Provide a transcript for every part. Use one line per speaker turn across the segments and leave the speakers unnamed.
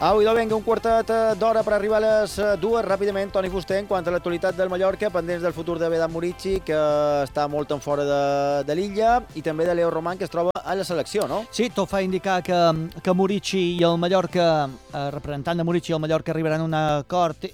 Au, idò, vinga, un quartet d'hora per arribar a les dues. Ràpidament, Toni Fuster, en quant a l'actualitat del Mallorca, pendents del futur de Vedat Murici, que està molt en fora de l'illa, i també de Leo Roman, que es troba a la selecció, no?
Sí, tot fa indicar que Murici i el Mallorca, representant de Murici i el Mallorca, arribaran a un acord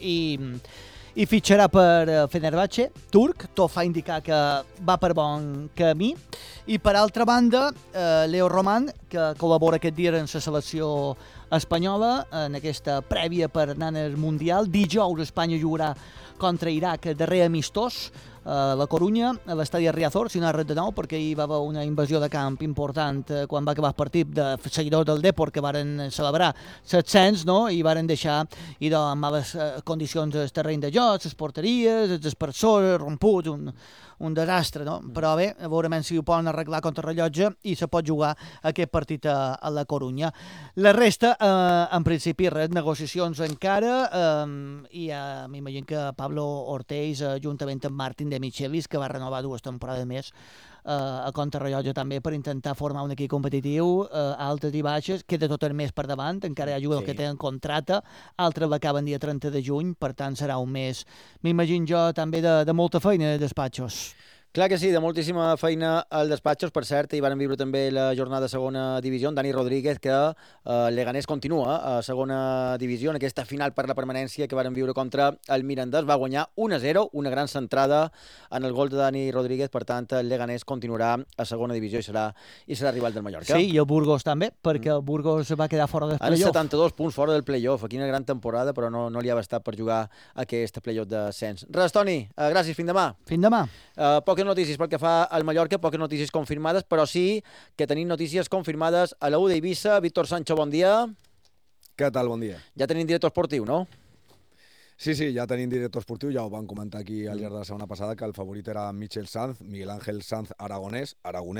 i fitxarà per Fenerbahçe, turc. Tot fa indicar que va per bon camí. I per altra banda, Leo Roman, que col·labora aquest dia en la selecció espanyola, en aquesta prèvia per anar al Mundial. Dijous Espanya jugarà contra Iraq, darrer amistós, a la Corunya, a l'estadi Riazor, si no res de nou, perquè hi va haver una invasió de camp important quan va acabar el partit de seguidors del Depor, que varen celebrar l'ascens, no? I varen deixar en males condicions el terreny de joc, les porteries, els aspersors romputs, un desastre, no? Però bé, veurem si ho poden arreglar contra rellotge i se pot jugar aquest partit a la Corunya. La resta, en principi, res, negociacions encara, i m'imagino que Pablo Ortiz, juntament amb Martín de Michelis, que va renovar 2 temporades més a contrarrellotge també, per intentar formar un equip competitiu, altes i baixes, queda tot el mes per davant, encara hi ha jugadors que tenen contracte, altres l'acaben dia 30 de juny, per tant serà un mes, m'imagino jo, també de molta feina de despatxos.
Clar que sí, de moltíssima feina al despatxos. Per cert, hi van viure també la jornada de segona divisió, Dani Rodríguez, que Leganés continua a segona divisió en aquesta final per la permanència que van viure contra el Mirandés. Va guanyar 1-0, una gran centrada en el gol de Dani Rodríguez. Per tant, el Leganés continuarà a segona divisió i serà rival del Mallorca.
Sí, i el Burgos també, perquè el Burgos va quedar fora del playoff.
72 punts fora del playoff. Quina gran temporada, però no li ha bastat per jugar aquest playoff d'ascens. Res, Toni, gràcies, fins demà.
Fins demà.
Poques notícies pel que fa al Mallorca, poques notícies confirmades, però sí que tenim notícies confirmades a la U d'Eivissa. Víctor Sancho, bon dia.
Què tal, bon dia?
Ja tenim director esportiu, no?
Sí, ja tenim director esportiu, ja ho vam comentar aquí al llarg de la setmana passada, que el favorit era Michel Sanz, Miguel Ángel Sanz aragonès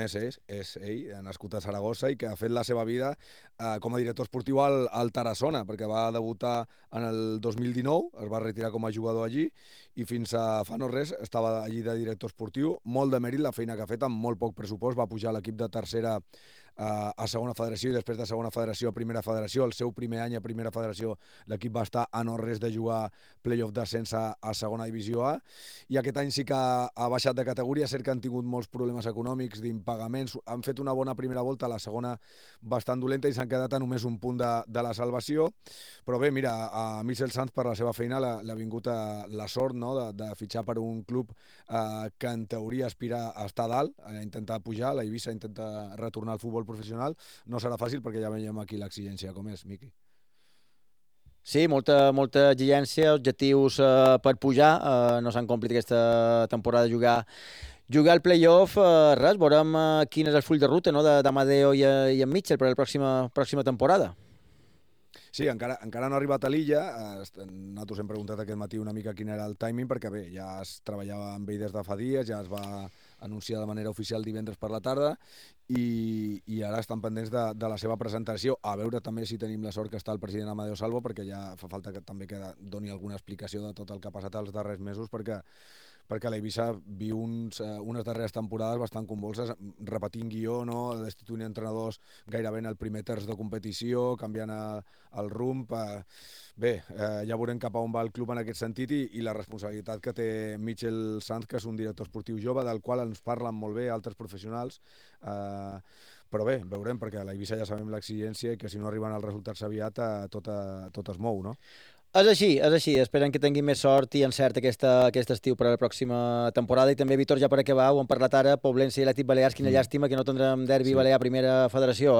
és ell, nascut a Saragossa, i que ha fet la seva vida com a director esportiu al Tarassona, perquè va debutar en el 2019, es va retirar com a jugador allí, i fins a fa no res estava allí de director esportiu. Molt de mèrit la feina que ha fet, amb molt poc pressupost, va pujar l'equip de tercera a segona federació i després de segona federació a primera federació. El seu primer any a primera federació l'equip va estar a no res de jugar playoff d'ascens a segona divisió A, i aquest any sí que ha baixat de categoria. Cert que han tingut molts problemes econòmics, d'impagaments, han fet una bona primera volta, la segona bastant dolenta, i s'han quedat a només un punt de la salvació. Però bé, mira, a Michel Sanz per la seva feina l'ha vingut la sort, no?, de fitxar per un club que en teoria aspira a estar dalt, a intentar pujar. La Eivissa intenta retornar al futbol professional. No serà fàcil perquè ja veiem aquí l'exigència com és, Miqui.
Sí, molta exigència, objectius per pujar. No s'han complit aquesta temporada jugar el play-off. Res, veurem quin és el full de ruta, no?, d'Amadeo i en Mitchell per la pròxima temporada.
Sí, encara no ha arribat a l'illa. Nosaltres hem preguntat aquest matí una mica quin era el timing, perquè bé, ja es treballava amb ell des de fa dies, ja es va anunciar de manera oficial divendres per la tarda, i ara estan pendents de la seva presentació. A veure també si tenim la sort que està el president Amadeo Salvo, perquè ja fa falta que també doni alguna explicació de tot el que ha passat els darrers mesos, perquè l'Eivissa viu unes darreres temporades bastant convulses, repetint guió, no?, destituint entrenadors gairebé en el primer terç de competició, canviant el rumb. Bé, ja veurem cap a on va el club en aquest sentit, i la responsabilitat que té Michel Sanz, que és un director esportiu jove, del qual ens parlen molt bé altres professionals. Però bé, veurem, perquè a l'Eivissa ja sabem l'exigència, i que si no arriben els resultats aviat tot es mou, no?
És així. Esperem que tinguin més sort i encert aquest estiu per a la pròxima temporada. I també, Víctor, ja per acabar, ho hem parlat ara, Poblense i l'Atlètic Balears, quina llàstima que no tindrem derbi Balear Primera Federació,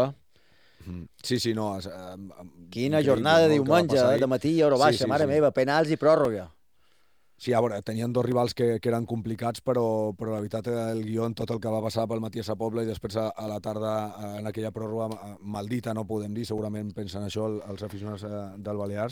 Sí, no.
Quina jornada de diumenge, de matí i hora baixa, mare meva, penals i pròrroga.
Sí, a veure, tenien dos rivals que eren complicats, però la veritat, el guió, tot el que va passar pel matí a Sa Pobla i després a la tarda en aquella pròrroga maldita, no podem dir, segurament pensen això els aficionats del Balears,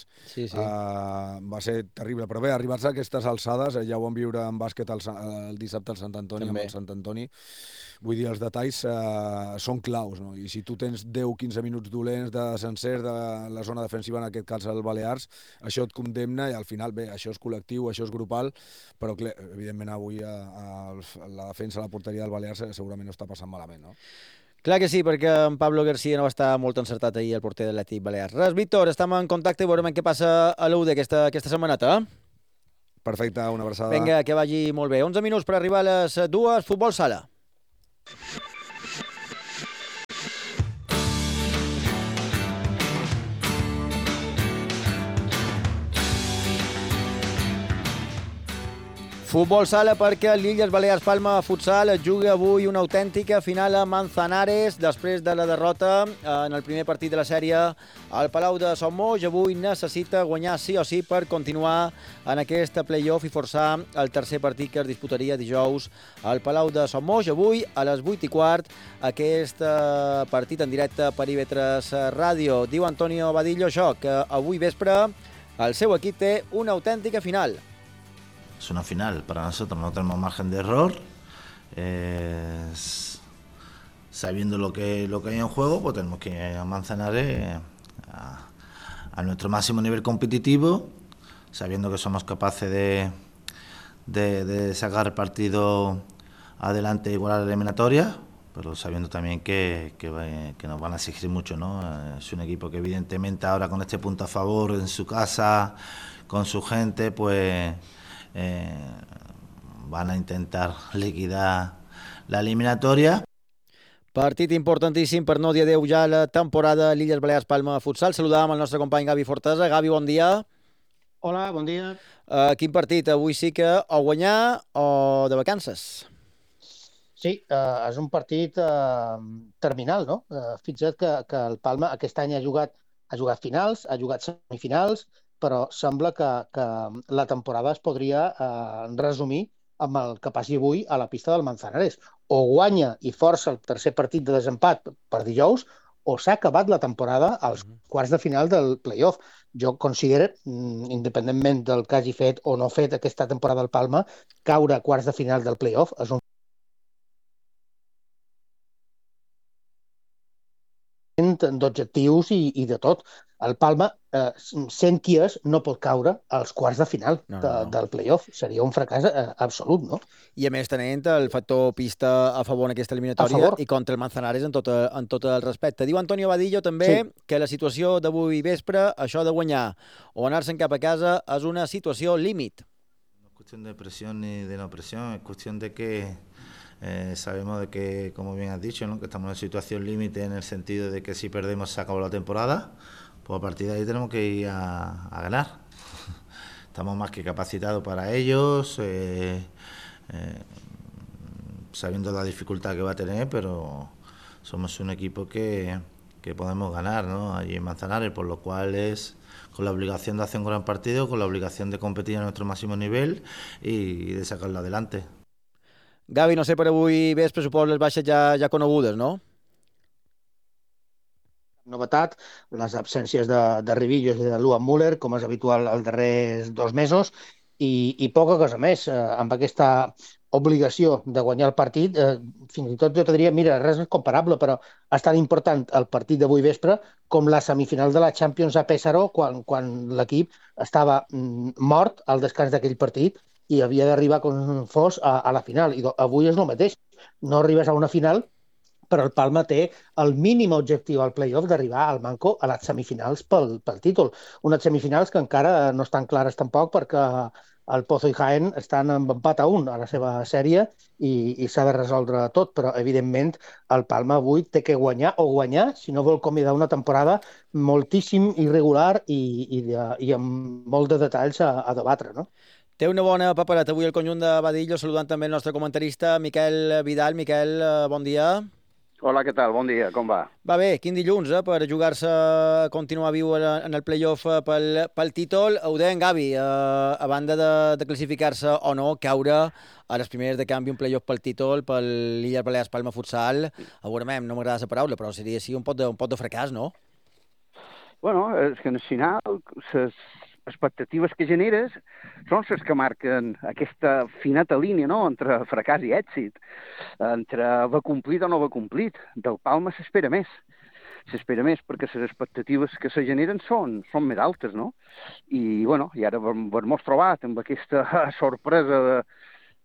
va ser terrible. Però bé, arribats a aquestes alçades, ja ho vam viure en bàsquet el dissabte al Sant Antoni, amb el Sant Antoni. Vull dir, els detalls són claus, no? I si tu tens 10-15 minuts dolents de sencer de la zona defensiva, en aquest cas el Balears, això et condemna, i al final, bé, això és col·lectiu, això és grupal, però clar, evidentment avui la defensa, la porteria del Balears segurament no està passant malament, no?
Clar que sí, perquè en Pablo García no va estar molt encertat ahir, el porter de l'Atlètic Balears. Res, Víctor, estem en contacte i veurem què passa a l'UD aquesta setmaneta.
Perfecte, una abraçada.
Vinga, que vagi molt bé. 11 minuts per arribar a les 2, futbol sala. Futbol sala perquè l'Illes Balears Palma Futsal es juga avui una autèntica final a Manzanares després de la derrota en el primer partit de la sèrie al Palau de Son Moix. Avui necessita guanyar sí o sí per continuar en aquest play-off i forçar el tercer partit que es disputaria dijous al Palau de Son Moix. Avui a les 8:15 aquest partit en directe per IB3 Ràdio. Diu Antonio Badillo això, que avui vespre el seu equip té una autèntica final.
Es una final, para nosotros no tenemos margen de error. Sabiendo lo que hay en juego, pues tenemos que ir a Manzanares a nuestro máximo nivel competitivo, sabiendo que somos capaces de sacar el partido adelante e igualar la eliminatoria, pero sabiendo también que nos van a exigir mucho, ¿no? Es un equipo que evidentemente ahora con este punto a favor en su casa, con su gente, pues van a intentar liquidar la eliminatoria.
Partit importantíssim per no dir adeu ja a la temporada a l'Illes Balears Palma Futsal. Saludàvem el nostre company Gavi Fortesa. Gavi, bon dia.
Hola, bon dia.
Quin partit? Avui sí que o guanyar o de vacances.
Sí, és un partit terminal, no? Fixa't que el Palma aquest any ha jugat finals, ha jugat semifinals, però sembla que la temporada es podria resumir amb el que passi avui a la pista del Manzanares. O guanya i força el tercer partit de desempat per dijous, o s'ha acabat la temporada als quarts de final del play-off. Jo considero, independentment del que hagi fet o no fet aquesta temporada al Palma, caure a quarts de final del play-off és un d'objectius i de tot. El Palma, sent qui és, no pot caure als quarts de final del play-off. Seria un fracàs absolut, no?
I a més tenint el factor pista a favor en aquesta eliminatòria i contra el Manzanares en tot el respecte. Diu Antonio Badillo també que la situació d'avui vespre, això de guanyar o anar-se'n cap a casa, és una situació límit.
No es cuestión de presión ni de no presión, es cuestión de que sabemos de que, como bien has dicho, ¿no? Que estamos en situación límite en el sentido de que si perdemos se acabó la temporada, pues a partir de ahí tenemos que ir a ganar. Estamos más que capacitados para ellos, sabiendo la dificultad que va a tener, pero somos un equipo que podemos ganar, ¿no? Allí en Manzanares, por lo cual es con la obligación de hacer un gran partido, con la obligación de competir a nuestro máximo nivel y de sacarlo adelante.
Gavi, no sé, per avui vespre suposo les baixes ja conegudes, no?
Novetat, les absències de Ribillos i de Luan Müller, com és habitual els darrers 2 mesos, i poca cosa més. Amb aquesta obligació de guanyar el partit, fins i tot jo te diria, mira, res és comparable, però és tan important el partit d'avui vespre com la semifinal de la Champions a Pésaro, quan l'equip estava mort al descans d'aquell partit i havia d'arribar com fos a la final. I avui és el mateix. No arribes a una final, però el Palma té el mínim objectiu al play-off d'arribar al Manco a les semifinals pel títol. Unes semifinals que encara no estan clares tampoc perquè el Pozo i Jaén estan amb empat a 1 a la seva sèrie i s'ha de resoldre tot, però evidentment el Palma avui té que guanyar si no vol convidar una temporada moltíssim irregular i amb molt de detalls a debatre, no?
Té una bona papereta avui el conjunt de Badillo, saludant també el nostre comentarista Miquel Vidal. Miquel, bon dia.
Hola, què tal? Bon dia, com va?
Va bé, quin dilluns, per jugar-se a continuar viu en el play-off pel títol. Ho deia en Gavi, a banda de classificar-se o no, caure a les primeres de canvi un play-off pel títol, per l'Illes Balears Palma Futsal. Veurem, no m'agrada la paraula, però seria així un pot de fracàs, no?
Bueno, és que al final les expectatives que generes són les que marquen aquesta fineta línia, no?, entre fracàs i èxit, entre haver complit o no haver complit. Del Palma s'espera més. S'espera més perquè les expectatives que se generen són més altes, no? I, bueno, i ara ens trobat amb aquesta sorpresa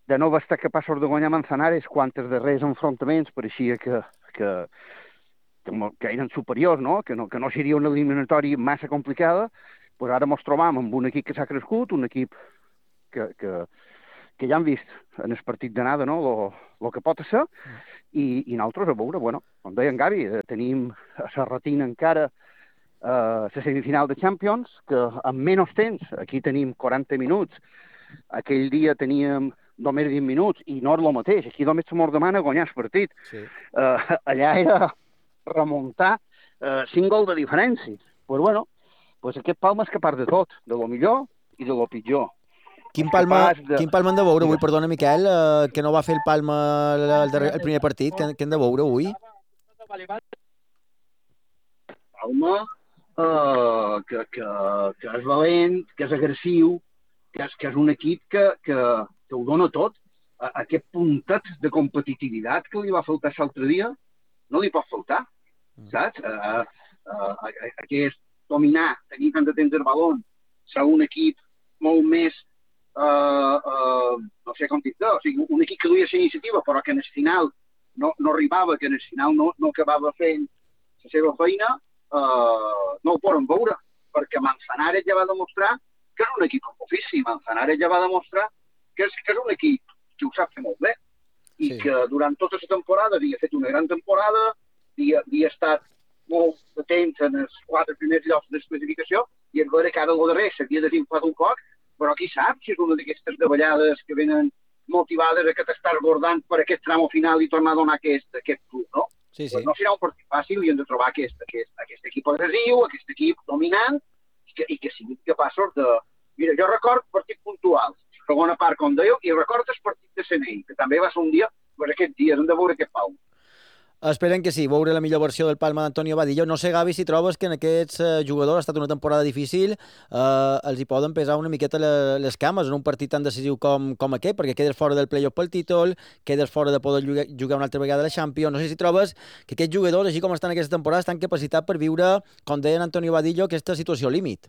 de no estar capaços de guanyar Manzanares quan els darrers enfrontaments pareixia que eren superiors, no? Que no seria una eliminatòria massa complicada, pues ara ens trobam amb un equip que s'ha crescut, un equip que ja hem vist en el partit d'anada, no? Lo que pot ser, i nosaltres a veure, bueno, com deia en Gavi, tenim a la retina encara la semifinal de Champions, que en menys temps, aquí tenim 40 minuts, aquell dia teníem només 20 minuts, i no és el mateix, aquí només se mos demana guanyar el partit. Sí. Allà era remuntar 5 gols de diferència. Pues bueno, pues aquest Palma és capaç de tot, de lo millor i de lo pitjor.
Quin Palma hem de veure avui? Perdona, Miquel, que no va fer el Palma el primer partit. Què hem de veure avui?
Palma, que és valent, que és agressiu, que és un equip que ho dona tot. Aquest puntet de competitivitat que li va faltar l'altre dia no li pot faltar, saps? Aquest dominar, tenir tant de temps el baló, ser un equip molt més, no sé com dir-te, o sigui, un equip que duia la iniciativa, però que en el final no arribava, que en el final no acabava fent la seva feina, no ho poden veure, perquè Manzanares ja va demostrar que és un equip amb ofici, Manzanares ja va demostrar que és un equip que ho sap fer molt bé, i que durant tota la temporada havia fet una gran temporada, havia estat molt de temps en els 4 primers llocs de classificació, i és vera que ara el darrer s'havia desinflat un poc, però qui sap si és una d'aquestes davallades que venen motivades a que t'estàs guardant per aquest tram final i tornar a donar aquest club, no? Sí. Pues no serà un partit fàcil i hem de trobar aquest equip agressiu, aquest equip dominant, i que siguin capaços de... Mira, jo record partits puntuals, segona part, com dèieu, i record el partit de CNI, que també va ser un dia, per aquests dies, hem de veure aquest Pau.
Esperen que sí, veure la millor versió del Palma d'Antonio Vadillo. No sé, Gavi, si trobes que en aquests jugadors ha estat una temporada difícil, els hi poden pesar una miqueta les cames en un partit tan decisiu com aquest, perquè quedes fora del play-off pel títol, quedes fora de poder jugar una altra vegada a la Champions. No sé si trobes que aquests jugadors, així com estan aquesta temporada, estan capacitats per viure, com deia Antonio Vadillo, aquesta situació límit.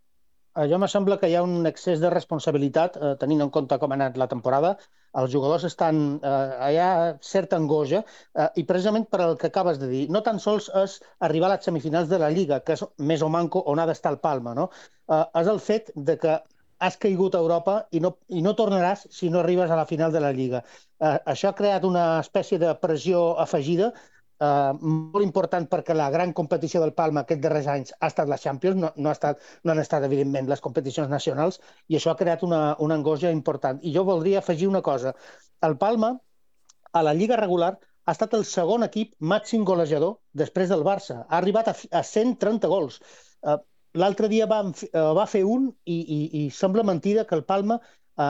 Jo me sembla que hi ha un excés de responsabilitat, tenint en compte com ha anat la temporada. Els jugadors estan... hi ha certa angoixa, i precisament per el que acabes de dir, no tan sols és arribar a les semifinals de la Lliga, que és més o manco on ha d'estar el Palma, no? És el fet de que has caigut a Europa i no tornaràs si no arribes a la final de la Lliga. Això ha creat una espècie de pressió afegida, molt important, perquè la gran competició del Palma aquests darrers anys ha estat la Champions, no han estat evidentment les competicions nacionals, i això ha creat una angoixa important. I jo voldria afegir una cosa. El Palma, a la Lliga regular, ha estat el segon equip màxim golejador després del Barça. Ha arribat a 130 gols. L'altre dia va fer un i sembla mentida que el Palma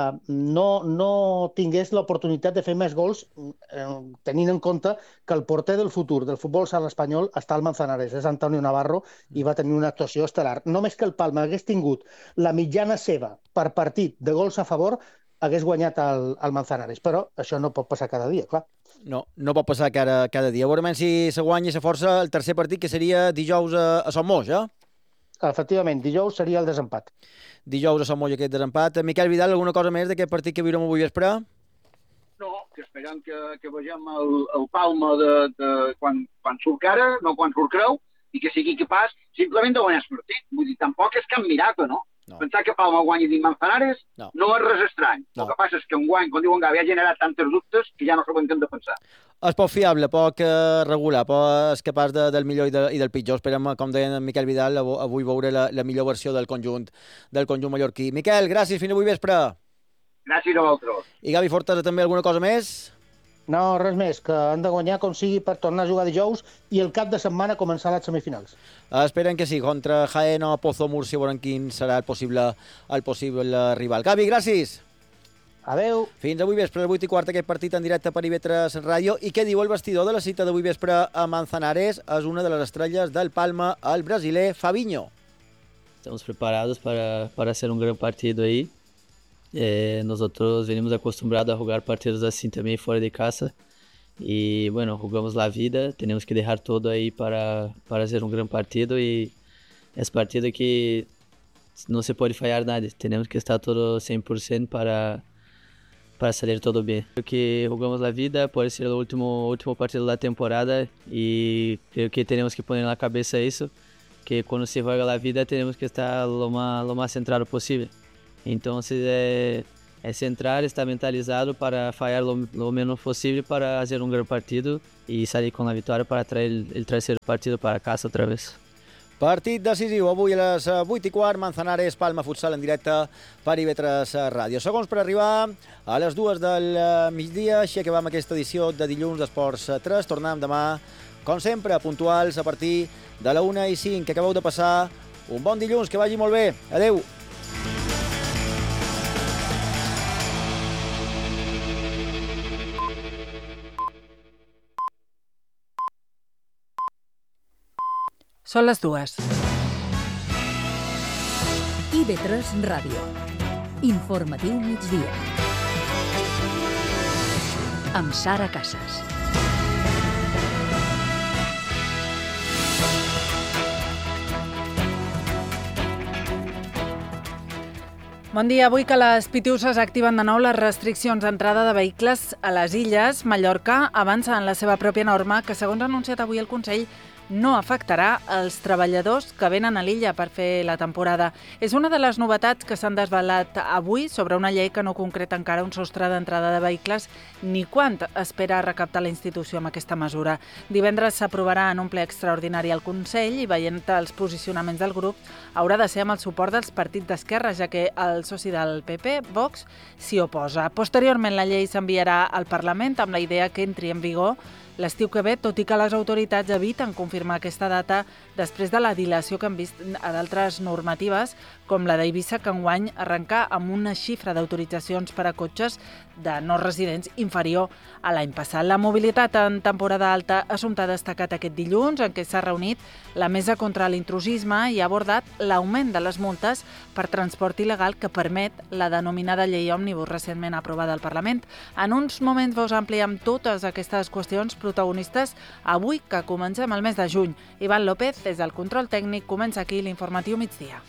no tingués l'oportunitat de fer més gols, tenint en compte que el porter del futur del futbol sala espanyol està al Manzanares, és Antonio Navarro, i va tenir una actuació estel·lar. Només que el Palma hagués tingut la mitjana seva per partit de gols a favor, hagués guanyat el Manzanares, però això no pot passar cada dia, clar.
No pot passar cada dia. Veurem si se guanya i se força el tercer partit, que seria dijous a Son Moix,
Efectivament, dijous seria el desempat.
Dijous a Sant Moix aquest desempat. Miquel Vidal, alguna cosa més d'aquest partit que viurem avui vespre?
No, que esperem que vegem el Palma de quan surt cara, no quan surt creu, i que sigui capaç simplement de guanyar el partit. Vull dir, tampoc és cap miracle, no? Pensar que Palma guanyi dins Manzanares no és res estrany. El que passa és que enguany, com diuen Gavi, ha generat tantes dubtes que ja no sabem què hem de pensar.
És poc fiable, poc regular, és capaç del millor i del pitjor. Esperem, com deia en Miquel Vidal, avui veure la millor versió del conjunt mallorquí. Miquel, gràcies, fins avui vespre.
Gràcies a vosaltres.
I Gavi Fortesa, també alguna cosa més?
No, res més, que han de guanyar com sigui per tornar a jugar dijous i el cap de setmana començar les semifinals.
Esperen que sí, contra Jaén o Pozo Múrcia, veurem quin serà el possible rival. Gavi, gràcies.
Adeu.
Fins avui vespre, a les 8:15, aquest partit en directe per IB3 Ràdio. I què diu el vestidor de la cita d'avui vespre a Manzanares? És una de les estrelles del Palma, el brasiler Fabinho.
Estamos preparados para ser un gran partido ahí. Nosotros venimos acostumbrados a jugar partidos así también fuera de casa y bueno, jugamos la vida, tenemos que dejar todo ahí para hacer un gran partido y es partido que no se puede fallar nada, tenemos que estar todo 100% para salir todo bien. Creo que jugamos la vida, puede ser el último partido de la temporada y creo que tenemos que poner en la cabeza eso, que cuando se juega la vida tenemos que estar lo más centrado posible. Entonces es centrar, estar mentalizado para fallar lo menos posible para hacer un gran partido y salir con la victoria para traer el tercer partido para casa otra vez.
Partit decisiu avui a les 8:15, Manzanares, Palma Futsal en directe per IB3 Ràdio. Segons per arribar a les 2 del migdia, així acabem aquesta edició de dilluns d'Esports 3. Tornem demà, com sempre, puntuals a partir de la 1:05. Que acabeu de passar un bon dilluns, que vagi molt bé. Adeu.
Són les 2.
IB3 Ràdio. Informatiu migdia. Amb Sara Casas.
Bon dia. Avui que les Pitiuses activen de nou les restriccions d'entrada de vehicles a les illes, Mallorca avança en la seva pròpia norma que, segons ha anunciat avui el Consell, no afectarà els treballadors que venen a l'illa per fer la temporada. És una de les novetats que s'han desvelat avui sobre una llei que no concreta encara un sostre d'entrada de vehicles ni quant espera recaptar la institució amb aquesta mesura. Divendres s'aprovarà en un ple extraordinari al Consell i, veient els posicionaments del grup, haurà de ser amb el suport dels partits d'esquerra, ja que el soci del PP, Vox, s'hi oposa. Posteriorment, la llei s'enviarà al Parlament amb la idea que entri en vigor l'estiu que ve, tot i que les autoritats eviten confirmar aquesta data després de la dilació que han vist a d'altres normatives, com la d'Eivissa, que enguany arrenca amb una xifra d'autoritzacions per a cotxes de no residents inferior a l'any passat. La mobilitat en temporada alta, assumpte destacat aquest dilluns, en què s'ha reunit la Mesa contra l'intrusisme i ha abordat l'augment de les multes per transport il·legal que permet la denominada llei òmnibus recentment aprovada al Parlament. En uns moments vos ampliem totes aquestes qüestions protagonistes avui que comencem el mes de juny. Ivan López, des del control tècnic, comença aquí l'informatiu migdia.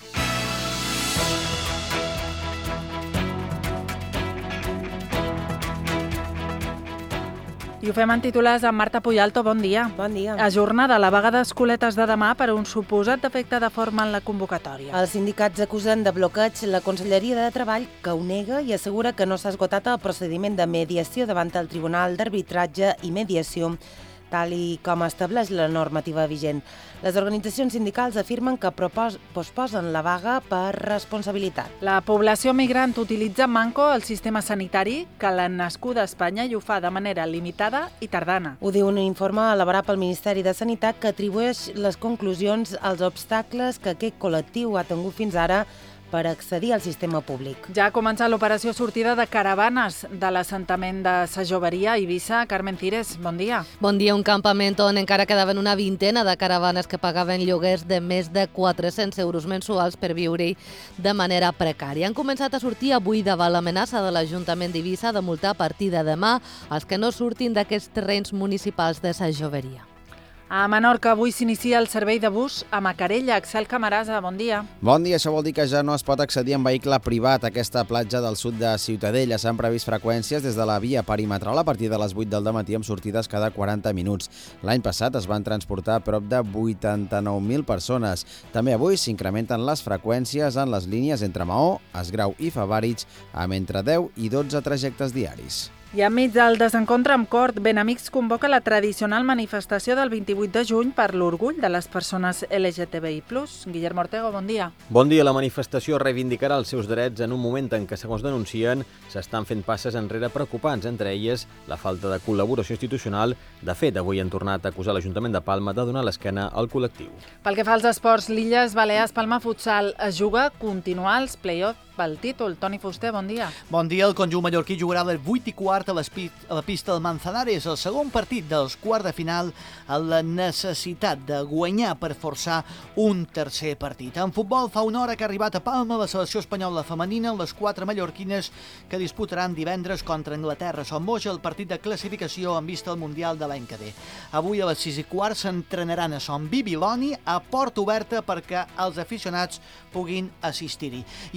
I ho fem en titulars amb Marta Puyalto. Bon dia.
Bon dia.
Ajornada la vaga d'escoletes de demà per un suposat defecte de forma en la convocatòria.
Els sindicats acusen de bloqueig la Conselleria de Treball, que ho nega i assegura que no s'ha esgotat el procediment de mediació davant el Tribunal d'Arbitratge i Mediació, tal i com estableix la normativa vigent. Les organitzacions sindicals afirmen que posposen la vaga per responsabilitat.
La població migrant utilitza manco el sistema sanitari, que l'ha nascuda a Espanya i ho fa de manera limitada i tardana.
Ho diu un informe elaborat pel Ministeri de Sanitat que atribueix les conclusions als obstacles que aquest col·lectiu ha tingut fins ara per accedir al sistema públic.
Ja ha començat l'operació sortida de caravanes de l'assentament de Sa Joveria a Eivissa. Carmen Cires, bon dia.
Bon dia. Un campament on encara quedaven una vintena de caravanes que pagaven lloguers de més de 400 euros mensuals per viure-hi de manera precària. Han començat a sortir avui davant l'amenaça de l'Ajuntament d'Eivissa de multar a partir de demà els que no surtin d'aquests terrenys municipals de Sa Joveria.
A Menorca avui s'inicia el servei de bus a Macarella. Axel Camarasa, bon dia.
Bon dia, això vol dir que ja no es pot accedir en vehicle privat a aquesta platja del sud de Ciutadella. S'han previst freqüències des de la via perimetral a partir de les 8 del dematí amb sortides cada 40 minuts. L'any passat es van transportar prop de 89.000 persones. També avui s'incrementen les freqüències en les línies entre Maó, Esgrau i Fabàrits amb entre 10 i 12 trajectes diaris.
I enmig del desencontre amb Cort, Benamics convoca la tradicional manifestació del 28 de juny per l'orgull de les persones LGTBI+. Guillermo Ortego, bon dia.
Bon dia. La manifestació reivindicarà els seus drets en un moment en què, segons denuncien, s'estan fent passes enrere preocupants, entre elles la falta de col·laboració institucional. De fet, avui han tornat a acusar l'Ajuntament de Palma de donar l'esquena al col·lectiu.
Pel que fa als esports, l'Illes Balears Palma Futsal es juga continuar els play-offs pel títol. Toni Fuster, bon dia.
Bon dia. El conjunt mallorquí jugarà a les 8:15 a la pista del Manzanares, el segon partit dels quarts de final, amb la necessitat de guanyar per forçar un tercer partit. En futbol, fa una hora que ha arribat a Palma la selecció espanyola femenina, les 4 mallorquines que disputaran divendres contra Anglaterra. Son Boix, el partit de classificació en vista al Mundial de l'any que ve. Avui a les 6:15 s'entrenaran a Son Bibiloni a porta oberta perquè els aficionats puguin assistir-hi. I ahir va ser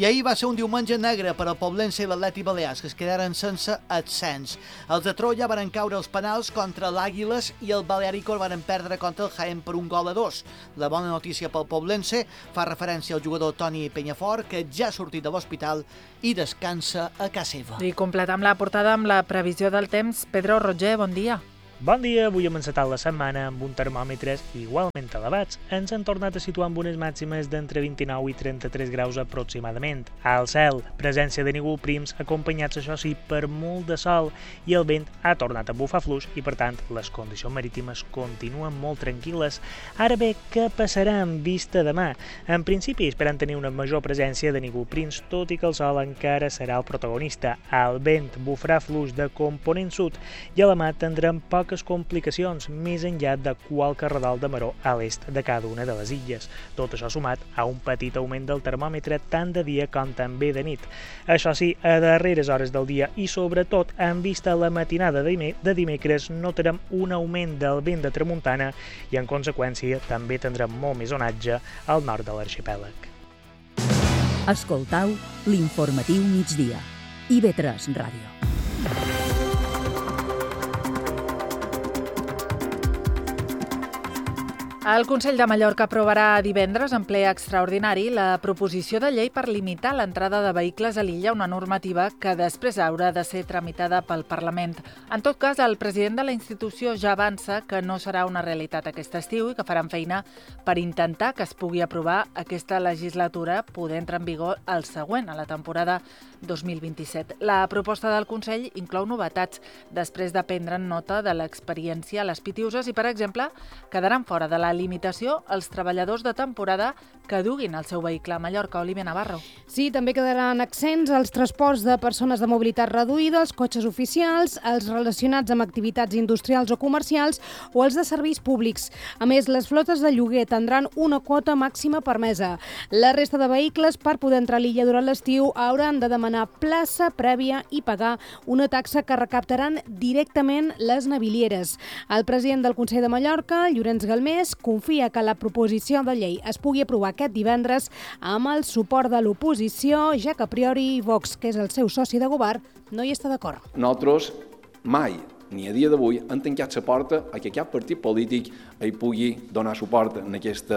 ser un diumenge negre per al Poblense i l'Atleti Balears, que es quedaren sense ascens. Els de Troia van caure els penals contra l'Àguiles i el Balearico van perdre contra el Jaén per 1-2. La bona notícia pel Poblense fa referència al jugador Toni Penyafort, que ja ha sortit de l'hospital i descansa a casa seva.
I completam la portada amb la previsió del temps. Pedro Roger, bon dia.
Bon dia, avui hem encetat la setmana amb uns termòmetres igualment elevats. Ens han tornat a situar amb unes màximes d'entre 29 i 33 graus aproximadament. Al cel, presència de núvols prims acompanyats, això sí, per molt de sol, i el vent ha tornat a bufar fluix i, per tant, les condicions marítimes continuen molt tranquil·les. Ara bé, què passarà en vista demà? En principi, esperen tenir una major presència de núvols prims, tot i que el sol encara serà el protagonista. El vent bufarà fluix de component sud i a la mar tindrem poques complicacions més enllà de qualque radal de maró a l'est de cada una de les illes. Tot això sumat a un petit augment del termòmetre tant de dia com també de nit. Això sí, a darreres hores del dia i sobretot en vista la matinada de dimecres notarem un augment del vent de tramuntana i en conseqüència també tindrem molt més onatge al nord de l'arxipèlag.
Escoltau l'informatiu migdia. IB3 Ràdio.
El Consell de Mallorca aprovarà divendres en ple extraordinari la proposició de llei per limitar l'entrada de vehicles a l'illa, una normativa que després haurà de ser tramitada pel Parlament. En tot cas, el president de la institució ja avança que no serà una realitat aquest estiu i que faran feina per intentar que es pugui aprovar aquesta legislatura, poder entrar en vigor el següent, a la temporada 2027. La proposta del Consell inclou novetats després de prendre nota de l'experiència a les Pitiuses i, per exemple, quedaran fora de la limitació als treballadors de temporada que duguin el seu vehicle a Mallorca. Olivia Navarro.
Sí, també quedaran accents als transports de persones de mobilitat reduïda, els cotxes oficials, els relacionats amb activitats industrials o comercials o els de serveis públics. A més, les flotes de lloguer tindran una quota màxima permesa. La resta de vehicles, per poder entrar a l'illa durant l'estiu, hauran de demanar plaça prèvia i pagar una taxa que recaptaran directament les navilieres. El president del Consell de Mallorca, Llorenç Galmés, confia que la proposició de llei es pugui aprovar aquest divendres amb el suport de l'oposició, ja que a priori Vox, que és el seu soci de govern, no hi està d'acord.
Nosaltres mai, ni a dia d'avui, han tancat la porta a que cap partit polític hi pugui donar suport en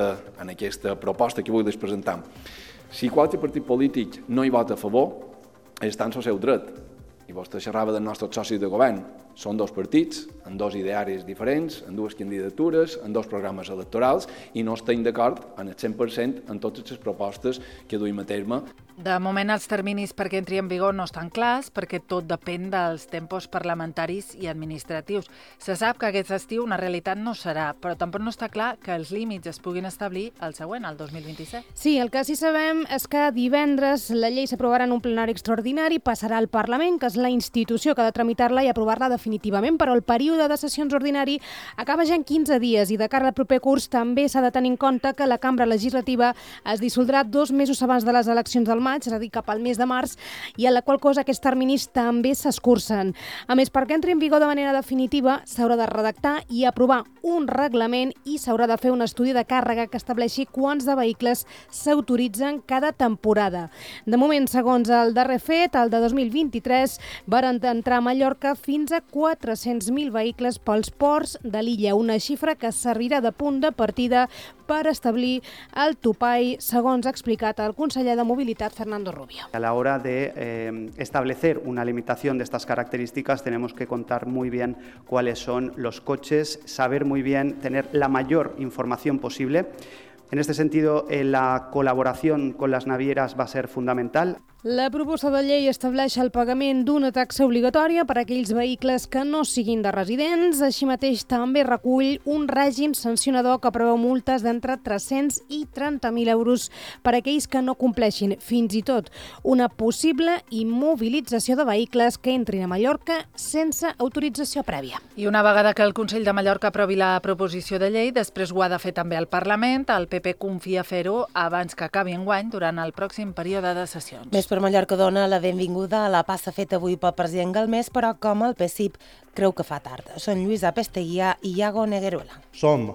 aquesta proposta que avui les presentem. Si qualsevol partit polític no hi vota a favor, està en el seu dret. I vostè xerrava dels nostres socis de govern. Són dos partits, amb dos idearis diferents, amb dues candidatures, amb dos programes electorals, i no estem d'acord en el 100% en totes les propostes que duim a terme.
De moment, els terminis perquè entri en vigor no estan clars, perquè tot depèn dels tempos parlamentaris i administratius. Se sap que aquest estiu una realitat no serà, però tampoc no està clar que els límits es puguin establir el següent, el 2027.
Sí, el que sí sabem és que divendres la llei s'aprovarà en un plenari extraordinari, passarà al Parlament, que és la institució que ha de tramitar-la i aprovar-la definitivament, però el període de sessions ordinari acaba ja en 15 dies i de cara al proper curs també s'ha de tenir en compte que la cambra legislativa es dissoldrà 2 mesos abans de les eleccions del maig, és a dir, cap al mes de març, i a la qual cosa aquests terminis també s'escurcen. A més, perquè entri en vigor de manera definitiva, s'haurà de redactar i aprovar un reglament i s'haurà de fer un estudi de càrrega que estableixi quants de vehicles s'autoritzen cada temporada. De moment, segons el darrer fet, el de 2023, van entrar a Mallorca fins a 400.000 vehicles pels ports de l'illa, una xifra que servirà de punt de partida per establir el topall, segons ha explicat el conseller de Mobilitat, Fernando Rubio.
A la hora de establecer una limitación de estas características tenemos que contar muy bien cuáles son los coches, saber muy bien, tener la mayor información posible. En este sentido, la colaboración con las navieras va a ser fundamental.
La proposta de llei estableix el pagament d'una taxa obligatòria per a aquells vehicles que no siguin de residents. Així mateix també recull un règim sancionador que preveu multes d'entre 300 i 30.000 euros per a aquells que no compleixin, fins i tot una possible immobilització de vehicles que entrin a Mallorca sense autorització prèvia.
I una vegada que el Consell de Mallorca aprovi la proposició de llei, després ho ha de fer també el Parlament. El PP confia fer-ho abans que acabi enguany, durant el pròxim període de sessions.
Més per Mallorca dona la benvinguda a la passa feta avui pel president Galmés, però com el PSIP creu que fa tard. Són Lluís Apesteguia i Iago Negueruela.
Som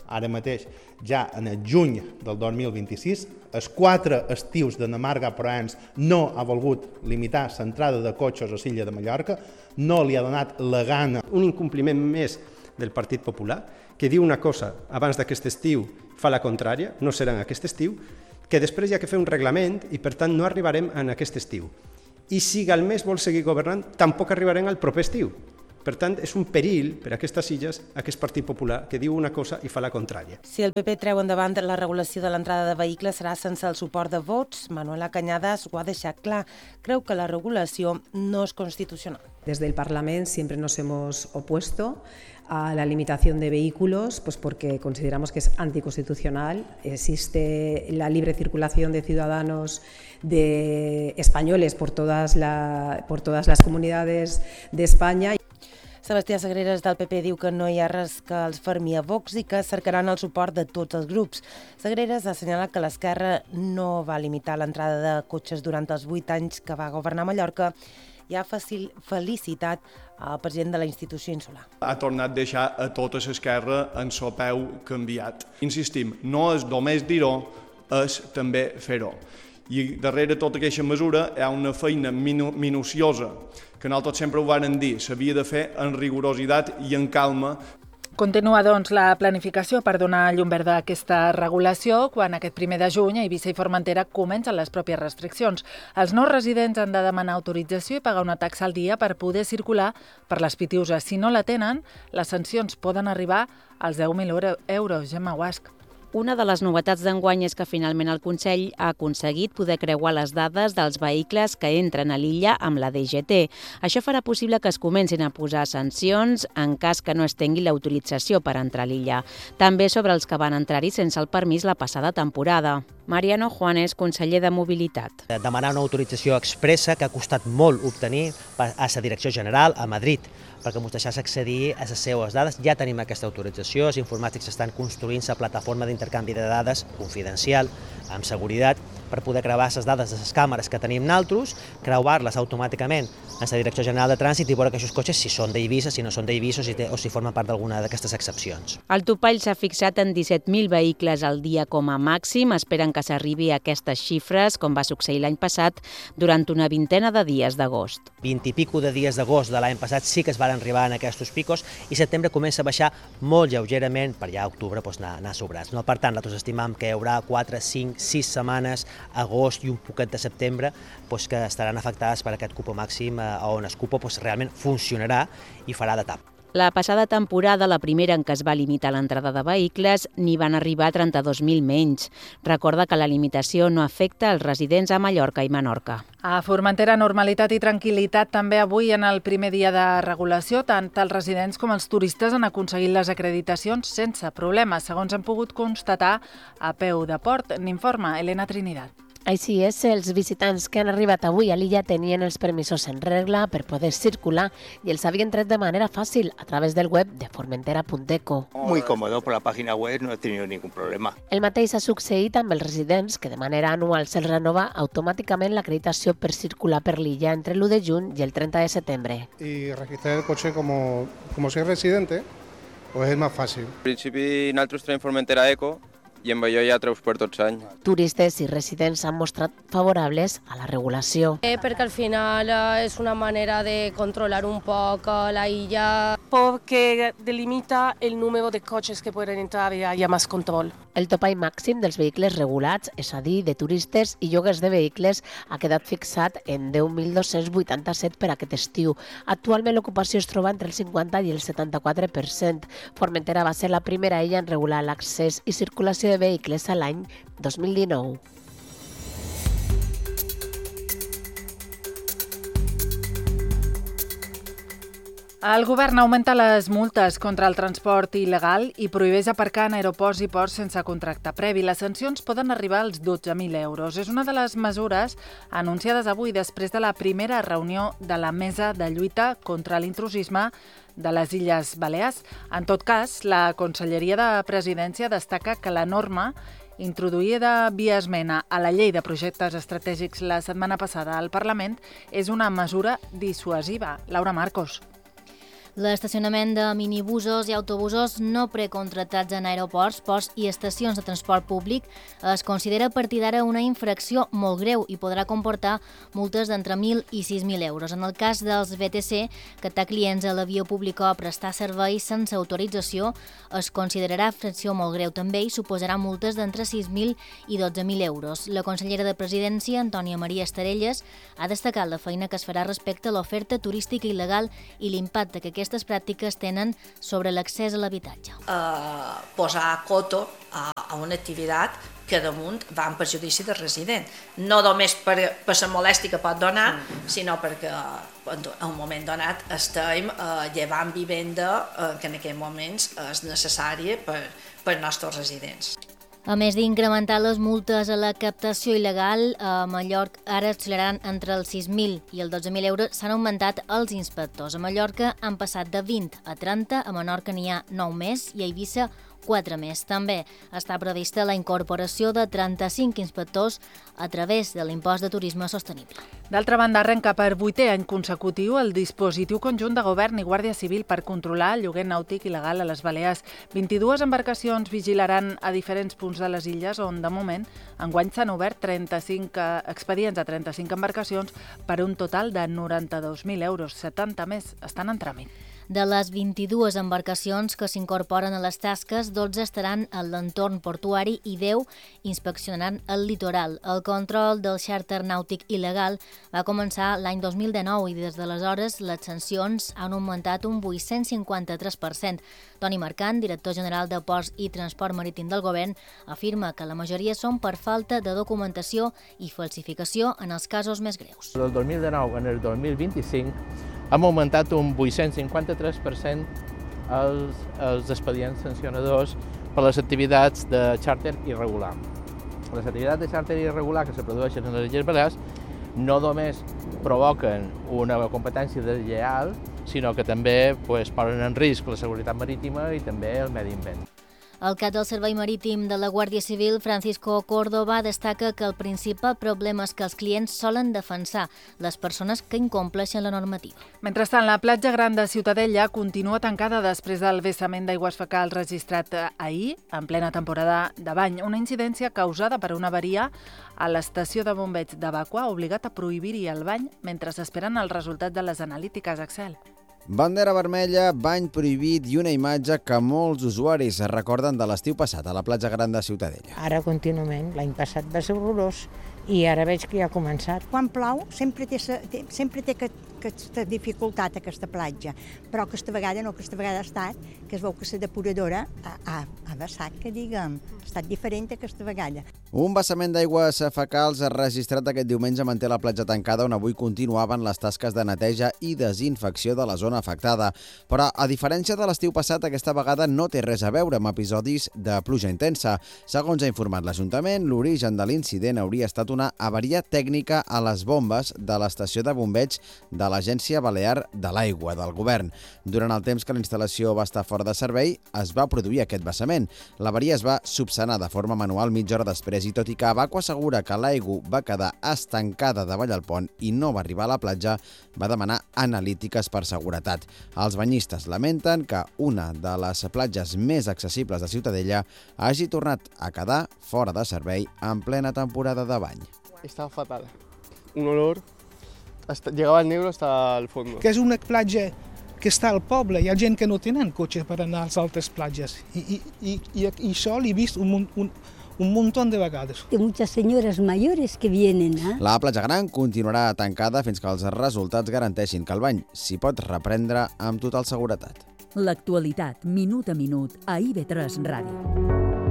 ara mateix, ja en el juny del 2026. Els 4 estius de Marga Proens no ha volgut limitar l'entrada de cotxes a l'illa de Mallorca, no li ha donat la gana.
Un incompliment més del Partit Popular, que diu una cosa abans d'aquest estiu, fa la contrària, no serà en aquest estiu, que després hi ha que fer un reglament i per tant no arribarem en aquest estiu. I si Galmés vol seguir governant, tampoc arribarem al proper estiu. Per tant, és un perill per a aquestes illes, aquest Partit Popular, que diu una cosa i fa la contrària.
Si el PP treu endavant la regulació de l'entrada de vehicles serà sense el suport de vots, Manuela Cañadas ho ha deixat clar. Creu que la regulació no es constitucional.
Desde el Parlamento siempre nos hemos opuesto a la limitación de vehículos, pues porque consideramos que es anticonstitucional. Existe la libre circulación de ciudadanos españoles por todas las comunidades de España.
Sebastià Sagreras del PP diu que no hi ha res que els fermi a Vox i que cercaran el suport de tots els grups. Sagreras ha assenyalat que l'Esquerra no va limitar l'entrada de cotxes durant els 8 anys que va governar Mallorca i ha felicitat el president de la institució insular.
Ha tornat a deixar a tota l'esquerra en el peu canviat. Insistim, no és només dir-ho, és també fer-ho. I darrere tota aquesta mesura hi ha una feina minuciosa que nosaltres sempre ho vàrem dir, s'havia de fer en rigorositat i en calma.
Continua, doncs, la planificació per donar llum verda a aquesta regulació quan aquest 1 de juny a Eivissa i Formentera comencen les pròpies restriccions. Els no residents han de demanar autorització i pagar una taxa al dia per poder circular per les Pitiuses. Si no la tenen, les sancions poden arribar als 10.000 euros. Gemma Guasc.
Una de les novetats d'enguany és que finalment el Consell ha aconseguit poder creuar les dades dels vehicles que entren a l'illa amb la DGT. Això farà possible que es comencin a posar sancions en cas que no es tingui l'autorització per entrar a l'illa. També sobre els que van entrar-hi sense el permís la passada temporada. Mariano Juanes, conseller de Mobilitat.
Demanar una autorització expressa que ha costat molt obtenir a la Direcció General a Madrid, perquè ens deixés accedir a les seues dades. Ja tenim aquesta autorització, els informàtics estan construint la plataforma d'intercanvi de dades confidencial, amb seguretat, per poder creuar les dades de les càmeres que tenim nosaltres, creuar-les automàticament a la Direcció General de Trànsit i veure que aquests cotxes si són d'Eivissa, si no són d'Eivissa o si formen part d'alguna d'aquestes excepcions.
El topall s'ha fixat en 17.000 vehicles al dia com a màxim. Esperen que s'arribi a aquestes xifres, com va succeir l'any passat, durant una vintena de dies d'agost.
20 i pico de dies d'agost de l'any passat sí que es van arribar en aquests picos i setembre comença a baixar molt lleugerament per ja a octubre anar sobrats. Per tant, nosaltres estimam que hi haurà 4, 5, 6 setmanes, agost i un poquet de setembre, que estaran afectades per aquest cupo màxim on el cupo realment funcionarà i farà de tap.
La passada temporada, la primera en què es va limitar l'entrada de vehicles, n'hi van arribar 32.000 menys. Recorda que la limitació no afecta els residents a Mallorca i Menorca.
A Formentera, normalitat i tranquil·litat també avui en el primer dia de regulació. Tant els residents com els turistes han aconseguit les acreditacions sense problemes, segons han pogut constatar a peu de port. N'informa Elena Trinidad.
Així és, els visitants que han arribat avui a l'illa tenien els permisos en regla per poder circular i els havien tret de manera fàcil a través del web de formentera.eco.
Muy cómodo, por la página web no he tenido ningún problema.
El mateix ha succeït amb els residents, que de manera anual se'ls renova automàticament l'acreditació per circular per l'illa entre l'1 de juny i el 30 de setembre.
Y registrar el coche como soy residente, pues es más fácil.
En principi, nosaltres tenim Formentera Eco, i amb allò ja treus per tots anys.
Turistes i residents s'han mostrat favorables a la regulació.
Perquè al final és una manera de controlar un poc la illa.
Porque delimita el número de coches que pueden entrar y haya más control.
El topall màxim dels vehicles regulats, és a dir, de turistes i lloguers de vehicles, ha quedat fixat en 10.287 per aquest estiu. Actualment l'ocupació es troba entre el 50 i el 74%. Formentera va ser la primera illa en regular l'accés i circulació de vehicles a l'any 2019.
El govern augmenta les multes contra el transport il·legal i prohibeix aparcar en aeroports i ports sense contracte previ. Les sancions poden arribar als 12.000 euros. És una de les mesures anunciades avui després de la primera reunió de la Mesa de Lluita contra l'Intrusisme de les Illes Balears. En tot cas, la Conselleria de Presidència destaca que la norma introduïda via esmena a la Llei de Projectes Estratègics la setmana passada al Parlament és una mesura dissuasiva. Laura Marcos.
L'estacionament de minibusos i autobusos no precontratats en aeroports, ports i estacions de transport públic es considera a partir d'ara una infracció molt greu i podrà comportar multes d'entre 1.000 i 6.000 euros. En el cas dels VTC, captar clients a l'avió públic o prestar serveis sense autorització es considerarà infracció molt greu també i suposarà multes d'entre 6.000 i 12.000 euros. La consellera de Presidència, Antònia Maria Estarelles, ha destacat la feina que es farà respecte a l'oferta turística il·legal i l'impacte que aquestes pràctiques tenen sobre l'accés a l'habitatge.
Posar coto a una activitat que damunt va en perjudici del resident. No només per la molèstia que pot donar, sinó perquè en un moment donat estem llevant vivenda que en aquells moments és necessària per als nostres residents.
A més d'incrementar les multes a la captació il·legal, a Mallorca ara oscilaran entre els 6.000 i els 12.000 euros. S'han augmentat els inspectors. A Mallorca han passat de 20 a 30, a Menorca n'hi ha 9 més i a Eivissa 4 més. També està prevista la incorporació de 35 inspectors a través de l'impost de turisme sostenible.
D'altra banda, arrenca per 8è any consecutiu el dispositiu conjunt de govern i Guàrdia Civil per controlar el lloguer nàutic il·legal a les Balears. 22 embarcacions vigilaran a diferents punts de les illes on, de moment, enguany s'han obert 35 expedients a 35 embarcacions per un total de 92.000 euros. 70 més estan en tràmit.
De les 22 embarcacions que s'incorporen a les tasques, 12 estaran a l'entorn portuari i 10 inspeccionaran el litoral. El control del xàrter nàutic il·legal va començar l'any 2019 i des d'aleshores les sancions han augmentat un 853%. Toni Marcant, director general de Ports i Transport Marítim del Govern, afirma que la majoria són per falta de documentació i falsificació en els casos més greus.
Del 2019 en el 2025 hem augmentat un 853% els expedients sancionadors per les activitats de xàrter irregular. Les activitats de xàrter irregular que se produeixen a les Illes Balears no només provoquen una competència deslleial, sinó que també posen en risc la seguretat marítima i també el medi ambient.
El cap del Servei Marítim de la Guàrdia Civil, Francisco Córdoba, destaca que el principal problema és que els clients solen defensar les persones que incompleixen la normativa.
Mentrestant, la platja gran de Ciutadella continua tancada després del vessament d'aigües fecals registrat ahir, en plena temporada de bany. Una incidència causada per una avaria a l'estació de bombeig de Bàqua ha obligat a prohibir-hi el bany mentre s'esperen els resultats de les analítiques Excel.
Bandera vermella, bany prohibit i una imatge que molts usuaris recorden de l'estiu passat a la platja gran de Ciutadella.
Ara contínuament, l'any passat va ser horrorós i ara veig que ja ha començat.
Quan plou sempre té aquesta dificultat aquesta platja, però aquesta vegada no, aquesta vegada ha estat, que es veu que la depuradora ha vessat, que diguem, ha estat diferent aquesta vegada.
Un vessament d'aigües fecals registrat aquest diumenge manté la platja tancada on avui continuaven les tasques de neteja i desinfecció de la zona afectada. Però, a diferència de l'estiu passat, aquesta vegada no té res a veure amb episodis de pluja intensa. Segons ha informat l'Ajuntament, l'origen de l'incident hauria estat una avaria tècnica a les bombes de l'estació de bombeig de l'Agència Balear de l'Aigua del Govern. Durant el temps que la instal·lació va estar fora de servei, es va produir aquest vessament. L'avaria es va subsanar de forma manual mitja hora després i tot i que Bàqua assegura que l'aigua va quedar estancada davall del pont i no va arribar a la platja, va demanar analítiques per seguretat. Els banyistes lamenten que una de les platges més accessibles de Ciutadella hagi tornat a quedar fora de servei en plena temporada de bany.
Estaba fatal. Un olor, llegaba el negro hasta el fondo.
Que és una platja que està al poble, hi ha gent que no tenen cotxe per anar a les altres platges i això l'he vist un montón de vegades.
Hay muchas señoras mayores que vienen, ¿eh?
La platja gran continuarà tancada fins que els resultats garanteixin que el bany s'hi pot reprendre amb total seguretat.
L'actualitat, minut a minut, a IB3 Ràdio.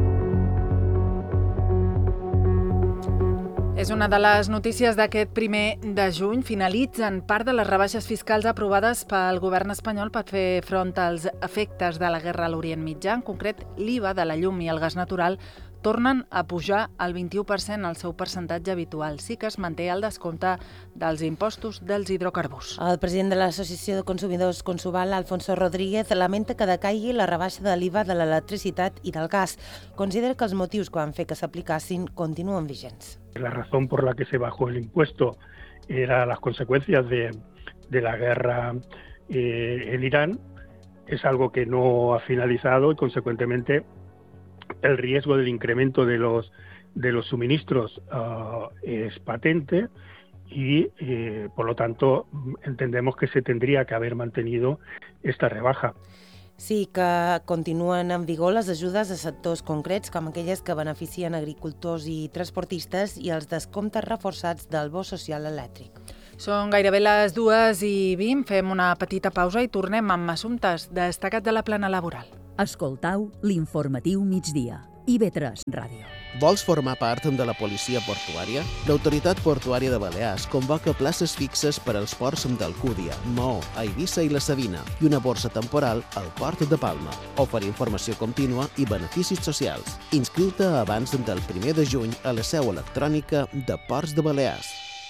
És una de les notícies d'aquest 1 de juny. Finalitzen part de les rebaixes fiscals aprovades pel govern espanyol per fer front als efectes de la guerra a l'Orient Mitjà. En concret, l'IVA de la llum i el gas natural tornen a pujar al 21% al seu percentatge habitual. Sí que es manté el descompte dels impostos dels hidrocarburs.
El president de l'Associació de Consumidors Consuval, Alfonso Rodríguez, lamenta que decaigui la rebaixa de l'IVA de l'electricitat i del gas. Considera que els motius que van fer que s'aplicassin continuen vigents.
La razón por la que se bajó el impuesto era las consecuencias de la guerra en Irán, es algo que no ha finalizado y, consecuentemente, el riesgo del incremento de los suministros es patente y, por lo tanto, entendemos que se tendría que haber mantenido esta rebaja.
Sí que continuen en vigor les ajudes a sectors concrets, com aquelles que beneficien agricultors i transportistes, i els descomptes reforçats del bo social elèctric.
Són gairebé les 2:20, fem una petita pausa i tornem amb assumptes destacats de la plana laboral.
Escoltau l'informatiu migdia. IB3 Ràdio.
Vols formar part de la policia portuària? L'Autoritat Portuària de Balears convoca places fixes per als ports d'Alcúdia, Maó, Eivissa i la Savina i una borsa temporal al Port de Palma. Oferir informació contínua i beneficis socials. Inscriu-te abans del 1 de juny a la seu electrònica de Ports de Balears.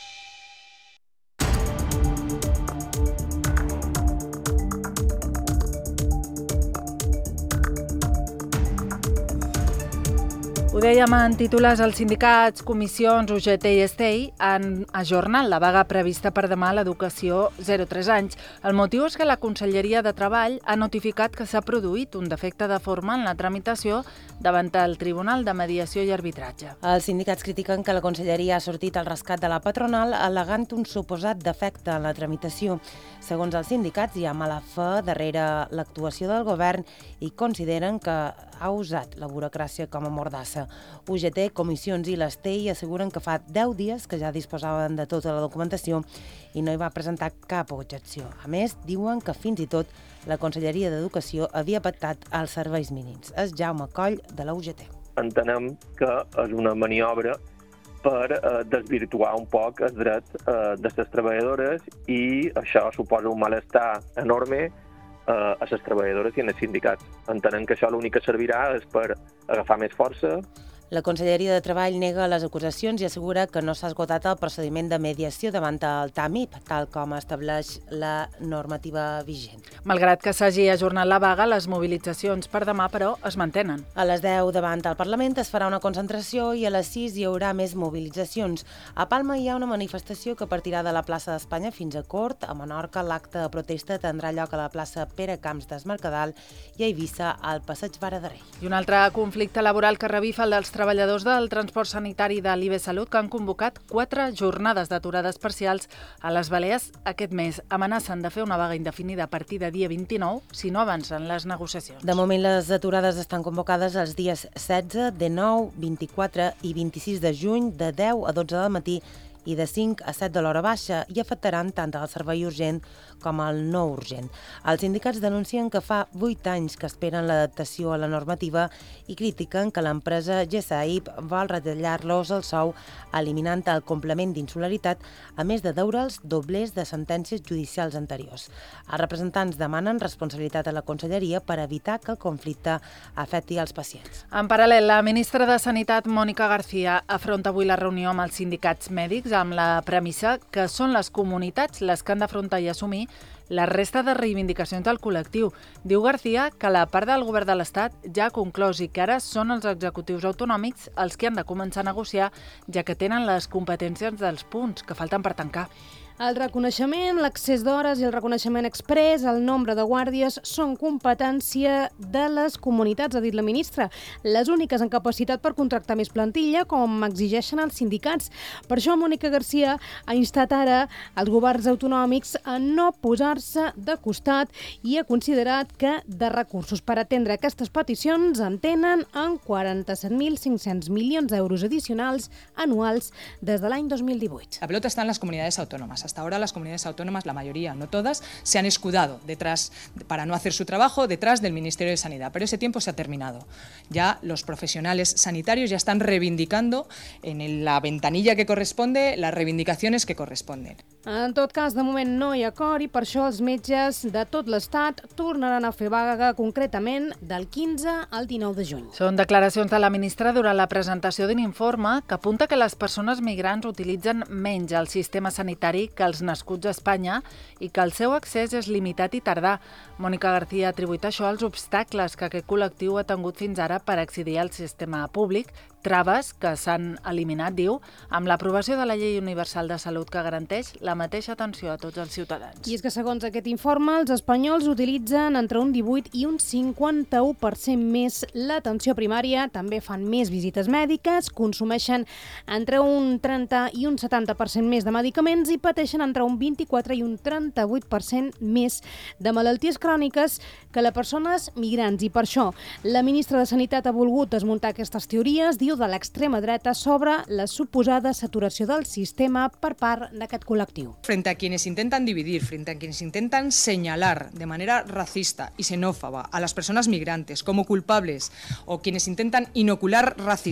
Ho dèiem en titulars, els sindicats, comissions, UGT i STEI han ajornat la vaga prevista per demà a l'educació 0-3 anys. El motiu és que la Conselleria de Treball ha notificat que s'ha produït un defecte de forma en la tramitació davant el Tribunal de Mediació i Arbitratge.
Els sindicats critiquen que la Conselleria ha sortit al rescat de la patronal al·legant un suposat defecte en la tramitació. Segons els sindicats, hi ha mala fe darrere l'actuació del govern i consideren que ha usat la burocràcia com a mordassa. UGT, comissions i l'Estei asseguren que fa 10 dies que ja disposaven de tota la documentació i no hi va presentar cap objecció. A més, diuen que fins i tot la Conselleria d'Educació havia pactat els serveis mínims. És Jaume Coll, de la UGT.
Entenem que és una maniobra per desvirtuar un poc els drets de les treballadores i això suposa un malestar enorme a les treballadores i als sindicats. Entenem que això l'únic que servirà és per agafar més força.
La Conselleria de Treball nega les acusacions i assegura que no s'ha esgotat el procediment de mediació davant el TAMIP, tal com estableix la normativa vigent.
Malgrat que s'hagi ajornat la vaga, les mobilitzacions per demà, però, es mantenen.
A les 10 davant el Parlament es farà una concentració i a les 6 hi haurà més mobilitzacions. A Palma hi ha una manifestació que partirà de la plaça d'Espanya fins a Cort. A Menorca l'acte de protesta tindrà lloc a la plaça Pere Camps des Mercadal i a Eivissa al passeig Vara de Rei.
I un altre conflicte laboral que revifa el dels treballadors del transport sanitari de l'IB Salut, que han convocat 4 jornades d'aturades parcials a les Balears aquest mes. Amenacen de fer una vaga indefinida a partir de dia 29 si no avancen les negociacions.
De moment, les aturades estan convocades els dies 16, 19, 24 i 26 de juny, de 10 a 12 del matí i de 5 a 7 de l'hora baixa, i afectaran tant el servei urgent com el no urgent. Els sindicats denuncien que fa 8 anys que esperen l'adaptació a la normativa i critiquen que l'empresa GSAIP vol retallar-los el sou eliminant el complement d'insolidaritat, a més de deure'ls doblers de sentències judicials anteriors. Els representants demanen responsabilitat a la Conselleria per evitar que el conflicte afecti els pacients.
En paral·lel, la ministra de Sanitat, Mònica García, afronta avui la reunió amb els sindicats mèdics amb la premissa que són les comunitats les que han d'afrontar i assumir la resta de reivindicacions del col·lectiu. Diu García que la part del govern de l'Estat ja ha conclòs i que ara són els executius autonòmics els que han de començar a negociar, ja que tenen les competències dels punts que falten per tancar.
El reconeixement, l'accés d'hores i el reconeixement exprés, el nombre de guàrdies, són competència de les comunitats, ha dit la ministra. Les úniques en capacitat per contractar més plantilla, com exigeixen els sindicats. Per això, Mònica García ha instat ara els governs autonòmics a no posar-se de costat i ha considerat que de recursos per atendre aquestes peticions en tenen en 47.500 milions d'euros addicionals anuals des de l'any 2018.
La pelota está en las comunidades autónomas. Hasta ahora las comunidades autónomas, la mayoría, no todas, se han escudado para no hacer su trabajo detrás del Ministerio de Sanidad, pero ese tiempo se ha terminado. Ya los profesionales sanitarios ya están reivindicando en la ventanilla que corresponde las reivindicacions que corresponden.
En tot cas, de moment no hi ha acord i per això els metges de tot l'Estat tornaran a fer vaga concretament del 15 al 19 de juny.
Són declaracions de la ministra durant la presentació d'un informe que apunta que les persones migrants utilitzen menys el sistema sanitari que els nascuts a Espanya i que el seu accés és limitat i tardà. Mònica García ha atribuït això als obstacles que aquest col·lectiu ha tingut fins ara per accedir al sistema públic, traves que s'han eliminat, diu, amb l'aprovació de la Llei Universal de Salut que garanteix la mateixa atenció a tots els ciutadans.
I és que, segons aquest informe, els espanyols utilitzen entre un 18 i un 51% més l'atenció primària, també fan més visites mèdiques, consumeixen entre un 30 i un 70% més de medicaments i pateixen entre un 24 i un 38% més de malalties cròniques que les persones migrants. I per això la ministra de Sanitat ha volgut desmuntar aquestes teories, diu, de l'extrema dreta sobre la suposada saturació del sistema per part d'aquest col·lectiu.
Frente a quienes intentan dividir, frente a quienes intentan señalar de manera racista y xenófoba a las personas migrantes como culpables o quienes intentan inocular racismo